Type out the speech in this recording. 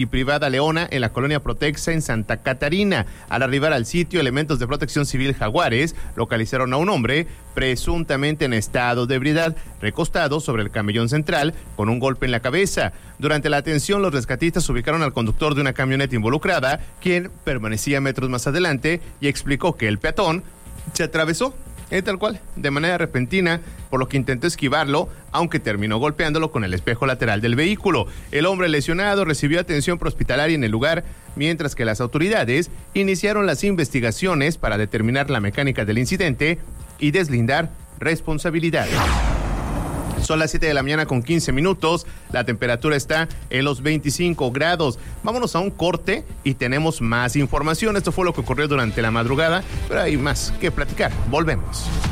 y Privada Leona en la colonia Protexa en Santa Catarina. Al arribar al sitio, elementos de Protección Civil Jaguares localizaron a un hombre presuntamente en estado de ebriedad, recostado sobre el camellón central con un golpe en la cabeza. Durante la atención, los rescatistas ubicaron al conductor de una camioneta involucrada, quien permanecía metros más adelante y explicó que el peatón se atravesó tal cual, de manera repentina, por lo que intentó esquivarlo, aunque terminó golpeándolo con el espejo lateral del vehículo. El hombre lesionado recibió atención prehospitalaria en el lugar, mientras que las autoridades iniciaron las investigaciones para determinar la mecánica del incidente y deslindar responsabilidades. Son las 7 de la mañana con 15 minutos. La temperatura está en los 25 grados. Vámonos a un corte y tenemos más información. Esto fue lo que ocurrió durante la madrugada, pero hay más que platicar. Volvemos.